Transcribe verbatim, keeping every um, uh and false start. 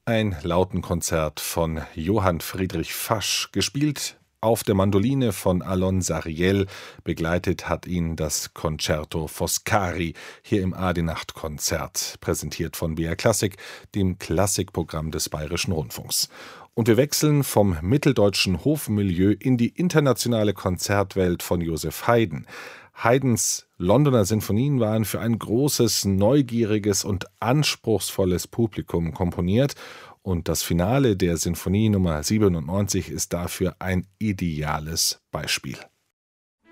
Ein Lautenkonzert von Johann Friedrich Fasch, gespielt auf der Mandoline von Alon Sariel. Begleitet hat ihn das Concerto Foscari hier im A-D-Nacht-Konzert, präsentiert von B R Klassik, dem Klassikprogramm des Bayerischen Rundfunks. Und wir wechseln vom mitteldeutschen Hofmilieu in die internationale Konzertwelt von Joseph Haydn. Haydns Londoner Sinfonien waren für ein großes, neugieriges und anspruchsvolles Publikum komponiert, und das Finale der Sinfonie Nummer siebenundneunzig ist dafür ein ideales Beispiel.